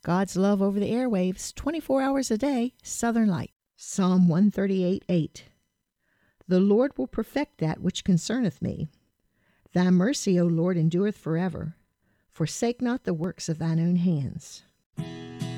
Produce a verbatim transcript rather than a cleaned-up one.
God's love over the airwaves, twenty-four hours a day, Southern Light. Psalm one thirty-eight, eight. The Lord will perfect that which concerneth me. Thy mercy, O Lord, endureth forever. Forsake not the works of thine own hands.